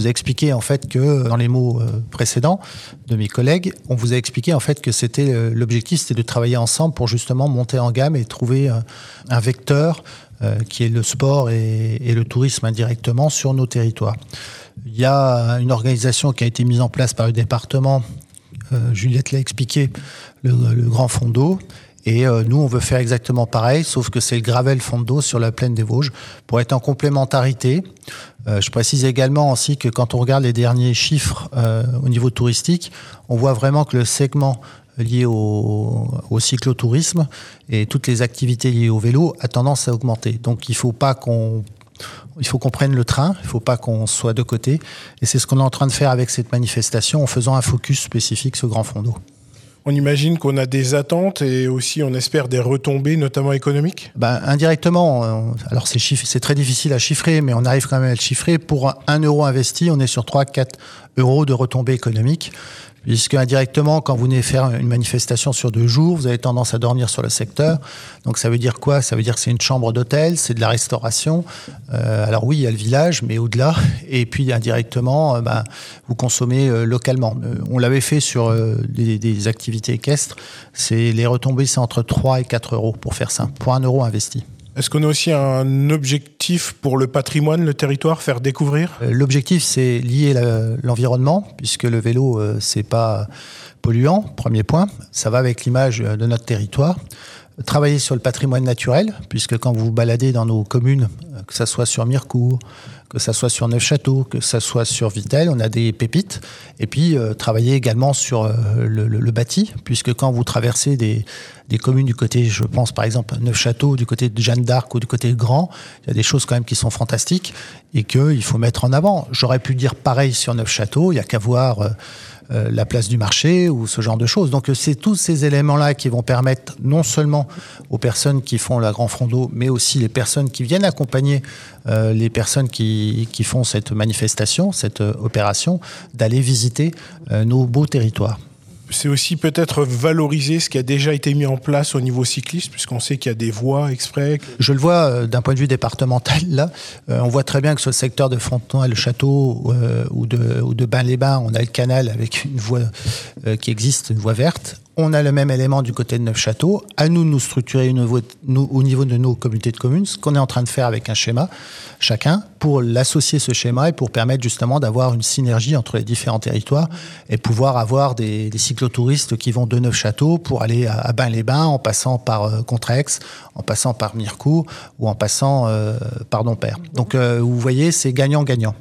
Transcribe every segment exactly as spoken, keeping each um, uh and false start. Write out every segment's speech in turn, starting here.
vous a expliqué en fait que, dans les mots précédents de mes collègues, on vous a expliqué en fait que c'était l'objectif, c'était de travailler ensemble pour justement monter en gamme et trouver un vecteur euh, qui est le sport et, et le tourisme indirectement sur nos territoires. Il y a une organisation qui a été mise en place par le département, euh, Juliette l'a expliqué, le, le Grand Fonds d'eau. Et euh, nous, on veut faire exactement pareil, sauf que c'est le Gravel Fonds d'eau sur la plaine des Vosges, pour être en complémentarité. Euh, je précise également aussi que quand on regarde les derniers chiffres euh, au niveau touristique, on voit vraiment que le segment lié au, au cyclotourisme et toutes les activités liées au vélo a tendance à augmenter. Donc il faut pas qu'on Il faut qu'on prenne le train, il ne faut pas qu'on soit de côté. Et c'est ce qu'on est en train de faire avec cette manifestation en faisant un focus spécifique sur Grand Fonds d'eau. On imagine qu'on a des attentes et aussi on espère des retombées, notamment économiques ? Ben, indirectement, on, alors c'est, chiffre, c'est très difficile à chiffrer, mais on arrive quand même à le chiffrer. Pour un euro investi, on est sur trois à quatre euros de retombées économiques. Puisque indirectement, quand vous venez faire une manifestation sur deux jours, vous avez tendance à dormir sur le secteur. Donc ça veut dire quoi ? Ça veut dire que c'est une chambre d'hôtel, c'est de la restauration. Euh, alors oui, il y a le village, mais au-delà. Et puis indirectement, euh, ben, vous consommez euh, localement. Euh, on l'avait fait sur euh, des, des activités équestres. C'est, les retombées, c'est entre trois et quatre euros pour faire ça, pour un euro investi. Est-ce qu'on a aussi un objectif pour le patrimoine, le territoire, faire découvrir ? L'objectif, c'est lier la, l'environnement, puisque le vélo, euh, c'est pas polluant, premier point. Ça va avec l'image de notre territoire. Travailler sur le patrimoine naturel, puisque quand vous vous baladez dans nos communes, que ça soit sur Mirecourt, que ça soit sur Neufchâteau, que ça soit sur Vittel, on a des pépites. Et puis, euh, travailler également sur euh, le, le, le bâti, puisque quand vous traversez des, des communes du côté, je pense par exemple Neufchâteau, du côté de Jeanne d'Arc ou du côté de Grand, il y a des choses quand même qui sont fantastiques et qu'il faut mettre en avant. J'aurais pu dire pareil sur Neufchâteau, il n'y a qu'à voir... Euh, Euh, la place du marché ou ce genre de choses. Donc c'est tous ces éléments-là qui vont permettre non seulement aux personnes qui font la Grand Fonds d'eau, mais aussi les personnes qui viennent accompagner euh, les personnes qui, qui font cette manifestation, cette euh, opération, d'aller visiter euh, nos beaux territoires. C'est aussi peut-être valoriser ce qui a déjà été mis en place au niveau cycliste, puisqu'on sait qu'il y a des voies exprès. Je le vois euh, d'un point de vue départemental, là. Euh, on voit très bien que sur le secteur de Fontenoy-le-Château euh, ou de, ou de Bain-les-Bains, on a le canal avec une voie euh, qui existe, une voie verte. On a le même élément du côté de Neufchâteau. À nous de nous structurer au niveau, nous, au niveau de nos communautés de communes, ce qu'on est en train de faire avec un schéma, chacun, pour l'associer ce schéma et pour permettre justement d'avoir une synergie entre les différents territoires et pouvoir avoir des, des cyclotouristes qui vont de Neufchâteau pour aller à, à Bain-les-Bains en passant par euh, Contrex, en passant par Mirecourt ou en passant euh, par Dompierre. Donc euh, vous voyez, c'est gagnant-gagnant.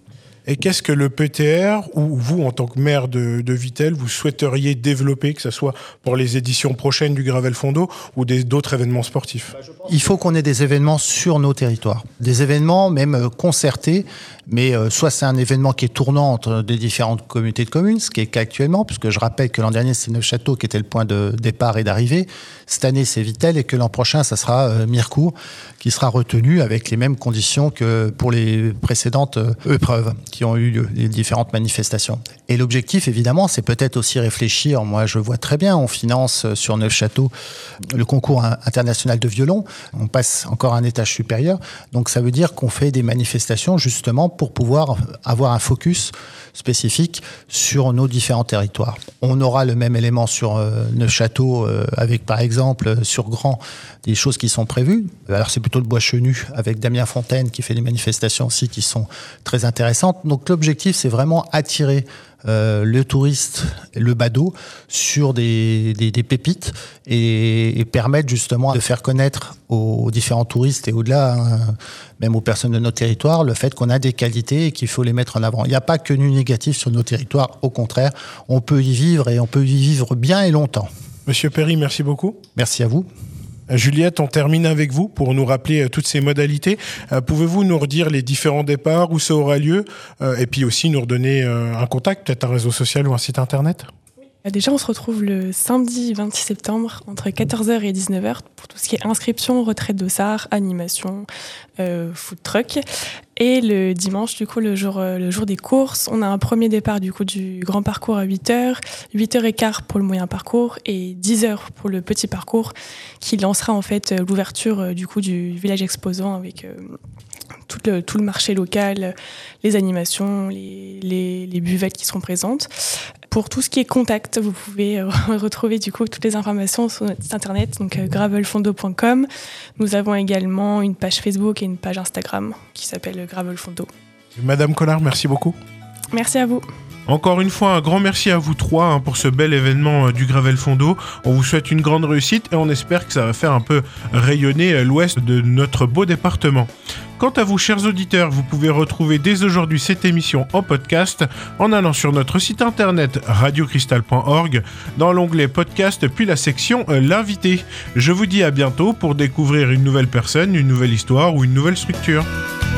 Et qu'est-ce que le P T R, ou vous, en tant que maire de, de Vittel, vous souhaiteriez développer, que ce soit pour les éditions prochaines du Gravel Fonds d'eau ou des, d'autres événements sportifs ? Il faut qu'on ait des événements sur nos territoires. Des événements même concertés, mais euh, soit c'est un événement qui est tournant entre des différentes communautés de communes, ce qui est le cas actuellement, puisque je rappelle que l'an dernier, c'est Neufchâteau qui était le point de départ et d'arrivée. Cette année, c'est Vittel, et que l'an prochain, ça sera euh, Mirecourt, qui sera retenu avec les mêmes conditions que pour les précédentes euh, épreuves qui ont eu lieu, les différentes manifestations. Et l'objectif, évidemment, c'est peut-être aussi réfléchir. Moi, je vois très bien, on finance sur Neufchâteau le concours international de violon. On passe encore à un étage supérieur. Donc, ça veut dire qu'on fait des manifestations, justement, pour pouvoir avoir un focus spécifique sur nos différents territoires. On aura le même élément sur euh, Neufchâteau, euh, avec, par exemple, sur Grand, des choses qui sont prévues. Alors, c'est plutôt le Bois Chenu, avec Damien Fontaine, qui fait des manifestations aussi qui sont très intéressantes. Donc l'objectif, c'est vraiment attirer euh, le touriste, le badaud, sur des, des, des pépites et, et permettre justement de faire connaître aux, aux différents touristes et au-delà, hein, même aux personnes de notre territoire, le fait qu'on a des qualités et qu'il faut les mettre en avant. Il n'y a pas que du négatif sur nos territoires, au contraire, on peut y vivre et on peut y vivre bien et longtemps. Monsieur Perry, merci beaucoup. Merci à vous. Juliette, on termine avec vous pour nous rappeler euh, toutes ces modalités. Euh, pouvez-vous nous redire les différents départs, où ça aura lieu, euh, et puis aussi nous redonner euh, un contact, peut-être un réseau social ou un site internet ? Déjà, on se retrouve le samedi vingt-six septembre entre quatorze heures et dix-neuf heures pour tout ce qui est inscription, retrait de dossard, animation, euh, food truck. Et le dimanche, du coup, le jour, euh, le jour des courses, on a un premier départ du coup du grand parcours à huit heures, huit heures quinze pour le moyen parcours et dix heures pour le petit parcours qui lancera en fait l'ouverture euh, du coup du village exposant avec euh, tout le, tout le marché local, les animations, les, les, les buvettes qui seront présentes. Pour tout ce qui est contact, vous pouvez retrouver du coup toutes les informations sur notre site internet, donc euh, gravelfondo point com. Nous avons également une page Facebook et une page Instagram qui s'appelle Gravelfondo. Madame Collard, merci beaucoup. Merci à vous. Encore une fois, un grand merci à vous trois hein, pour ce bel événement euh, du Gravelfondo. On vous souhaite une grande réussite et on espère que ça va faire un peu rayonner euh, l'ouest de notre beau département. Quant à vous, chers auditeurs, vous pouvez retrouver dès aujourd'hui cette émission en podcast en allant sur notre site internet radio cristal point org dans l'onglet podcast puis la section euh, l'invité. Je vous dis à bientôt pour découvrir une nouvelle personne, une nouvelle histoire ou une nouvelle structure.